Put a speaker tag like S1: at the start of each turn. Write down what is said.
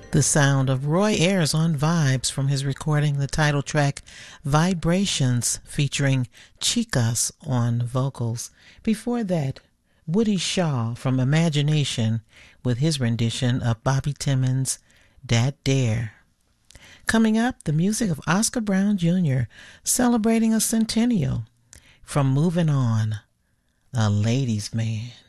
S1: The sound of Roy Ayers on Vibes from his recording, the title track Vibrations, featuring Chicas on vocals. Before that, Woody Shaw from Imagination with his rendition of Bobby Timmons' Dat Dare. Coming up, the music of Oscar Brown Jr. celebrating a centennial from Moving On, A Ladies' Man.